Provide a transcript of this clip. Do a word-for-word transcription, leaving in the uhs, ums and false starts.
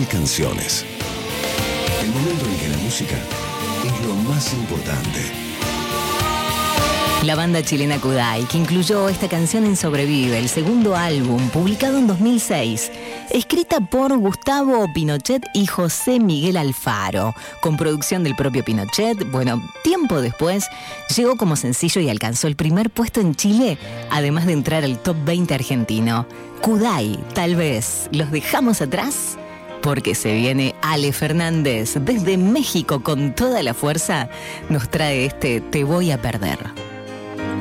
mil canciones. El momento en que la música es lo más importante. La banda chilena Kudai, que incluyó esta canción en Sobrevive, el segundo álbum, publicado en dos mil seis, escrita por Gustavo Pinochet y José Miguel Alfaro, con producción del propio Pinochet. Bueno, tiempo después llegó como sencillo y alcanzó el primer puesto en Chile, además de entrar al top veinte argentino. Kudai, tal vez, ¿los dejamos atrás? Porque se viene Ale Fernández desde México con toda la fuerza, nos trae este Te voy a perder.